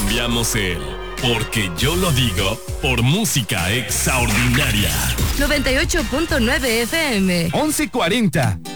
cambiamos el porque yo lo digo por música extraordinaria. 98.9 FM. 11:40.